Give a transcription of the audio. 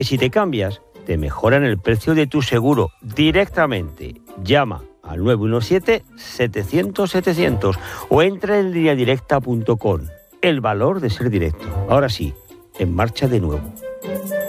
Y si te cambias, te mejoran el precio de tu seguro directamente. Llama al 917-700-700 o entra en lineadirecta.com. El valor de ser directo. Ahora sí, en marcha de nuevo.